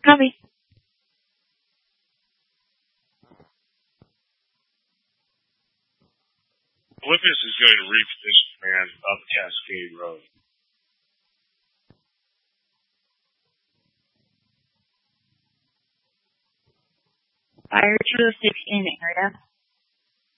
Copy. Olympus is going to reposition command up Cascade Road. Fire 206 in area.